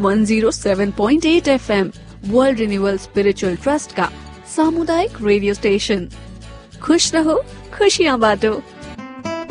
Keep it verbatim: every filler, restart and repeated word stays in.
One zero seven point eight F M world renewal spiritual trust का सामुदायिक radio station. खुश रहो, खुशियाँ बांटो।